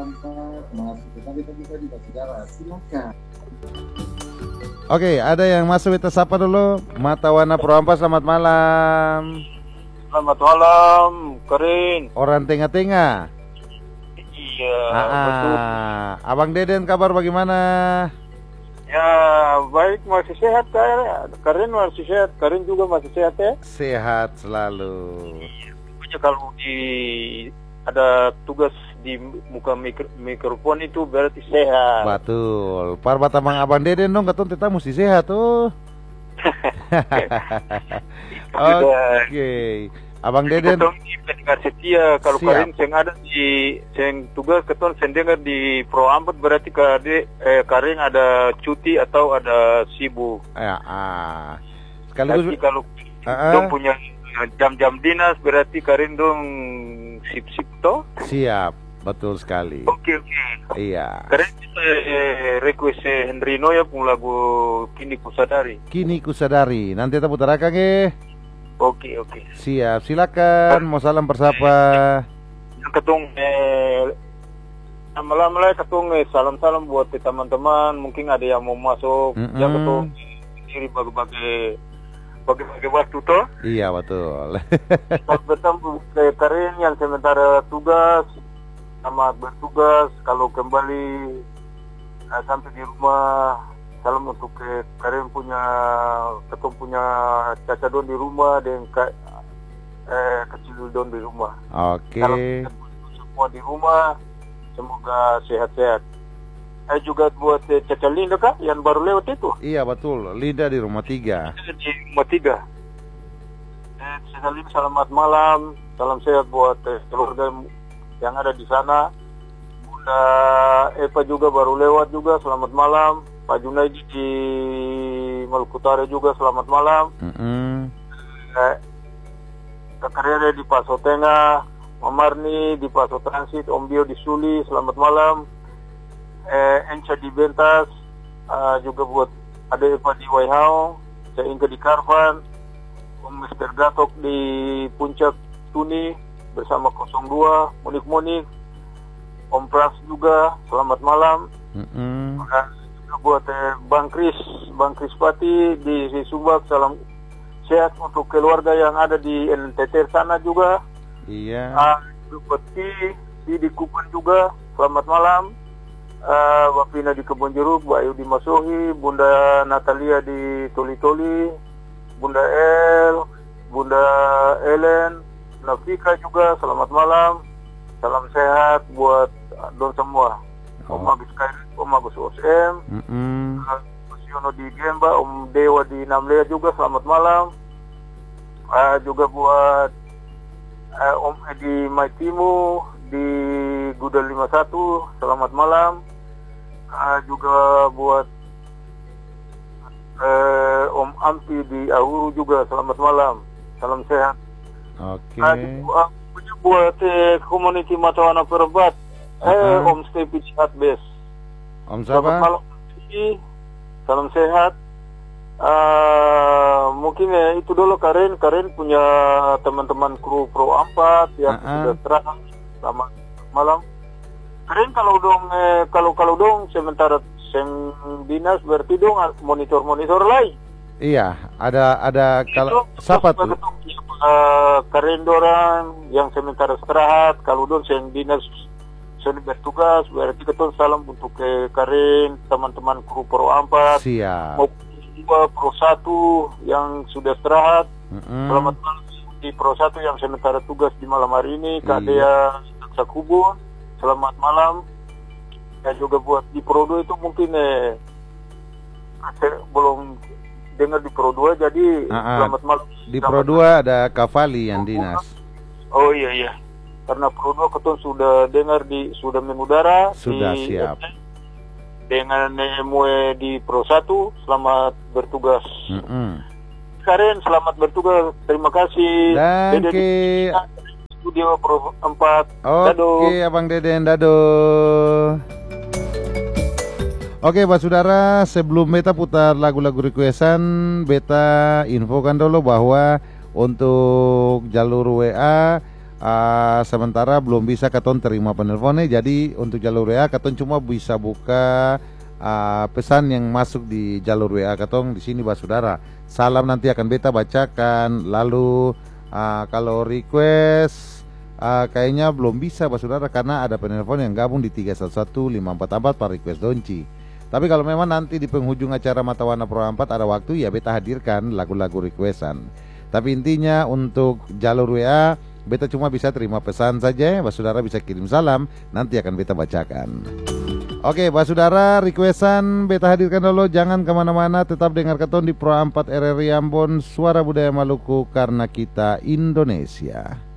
Ampat, masuk ke kita bisa di Basudara. Silakan. Oke, ada yang masuk, kita sapa dulu. Mata Warna Pro Ampat, selamat malam. Selamat malam, Karin. Orang tengah-tengah. Iya, betul. Abang Deden, kabar bagaimana? Ya, baik, masih sehat, Karin masih sehat, Karin juga masih sehat ya? Sehat selalu. Pokoknya kalau ada tugas di muka mikrofon itu berarti sehat. Betul. Parbat abang Deden dong, ketun kita mesti sehat tuh. Oke. Abang Deden pendengar setia. Kalau siap. Karin yang ada di yang tugas keton yang dengar di Pro Ampat berarti Karin ada cuti atau ada sibuk. Ya, sekaligus tapi kalau dong punya jam-jam dinas berarti Karin dong sip-sip toh? Siap, betul sekali. Oke. Iya. Karin kita request Hendrino ya pun lagu Kini Kusadari. Kini Kusadari. Nanti kita putarakan Oke. Siap, silakan. Mau salam bersapa. Yang ketung lama-lama ketung salam-salam buat teman-teman. Mungkin ada yang mau masuk. Yang ketung diri bagi waktu toh. Iya, betul. Kalau bertemu Karin yang sementara tugas, selamat bertugas. Kalau kembali sampai di rumah, salam untuk Karin ketum punya caca don di rumah dan kecil don di rumah. Oke. Kalau semua di rumah, semoga sehat-sehat. Juga buat Caca Linda kah yang baru lewat itu? Iya, betul. Linda di rumah 3. Di rumah 3. Caca Linda, selamat malam, salam sehat buat keluarga yang ada di sana. Bunda Eva juga baru lewat juga, selamat malam. Pak Junaidi di Maluku Utara juga selamat malam. Kak Rere di Paso Tengah, Mamarni di Paso Transit, Om Bio di Suli, selamat malam. Enca di Bentas, juga buat ada Eva di Waihau, saya Inka di Karvan, Om Mr. Gatok di Puncak Tuni bersama 02, Monik, Om Pras juga, selamat malam. Buat Bang Kris Pati di Subak, salam sehat untuk keluarga yang ada di NTT sana juga. Iya. Buat di Kupan juga, selamat malam. Bapina di Kebon Jeruk, Bu Ayu di Masohi, Bunda Natalia di Toli-Toli, Bunda Bunda Ellen, Nafika juga, selamat malam. Salam sehat buat don semua. Om Agus Kairit, Om Agus OSM, Om Yono di Gemba, Om Dewa di Namlea juga, selamat malam. Juga buat Om Edi Maitimu di Gudang 51, selamat malam. Juga buat Om Ampi di Ahuru juga, selamat malam. Salam sehat. Oke. Buat community Matawana Perbat, Om Stepi Sehat Bes. Om Selamat siapa? malam, salam sehat. Mungkin itu dulu Karin punya teman-teman kru Pro Ampat yang sudah terang. Selamat malam. Karin kalau dong sementara dinas berarti dong monitor lain. Iya, ada kalau siapa tuh? Karin dorang yang sementara istirahat, kalau dong dinas sudah bertugas, berarti keton salam untuk Karin, teman-teman kru Pro Ampat. Siap. Mau Pro 1 yang sudah istirahat. Selamat malam di Pro 1 yang sementara tugas di malam hari ini, Kak Dea Sakubun. Selamat malam. Dan juga buat di Pro 2 itu mungkin belum dengar di Pro 2, jadi selamat malam. Di Pro 2 ada Kavali yang dinas. Oh iya. Karena Pro 2 keton sudah dengar sudah mengudara. Sudah siap. Dengan MW di Pro 1, selamat bertugas. Karen, selamat bertugas. Terima kasih. Oke. Studio Pro 4. Oke, Abang Deden, dado. Oke, Pak Saudara, sebelum beta putar lagu-lagu requestan, beta infokan dulu bahwa untuk jalur WA sementara belum bisa katon terima penelponnya. Jadi untuk jalur WA katon cuma bisa buka pesan yang masuk di jalur WA katong di sini Basudara. Salam nanti akan beta bacakan. Lalu kalau request kayaknya belum bisa Basudara karena ada penelpon yang gabung di 311544 para request donci. Tapi kalau memang nanti di penghujung acara Mata Warna Pro 4 ada waktu ya beta hadirkan lagu-lagu requestan. Tapi intinya untuk jalur WA beta cuma bisa terima pesan saja. Basudara bisa kirim salam, nanti akan beta bacakan. Oke Basudara, requestan beta hadirkan dulu. Jangan kemana-mana, tetap dengar keton di Pro 4 RRI Ambon, Suara Budaya Maluku, karena kita Indonesia.